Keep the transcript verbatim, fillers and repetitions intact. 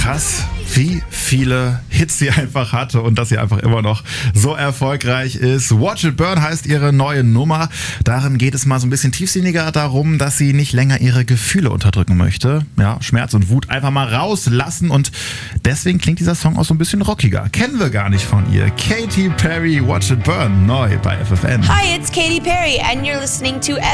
Krass, wie viele Hits sie einfach hatte und dass sie einfach immer noch so erfolgreich ist. Watch It Burn heißt ihre neue Nummer. Darin geht es mal so ein bisschen tiefsinniger darum, dass sie nicht länger ihre Gefühle unterdrücken möchte. Ja, Schmerz und Wut einfach mal rauslassen und deswegen klingt dieser Song auch so ein bisschen rockiger. Kennen wir gar nicht von ihr. Katy Perry, Watch It Burn, neu bei F F N. Hi, it's Katy Perry and you're listening to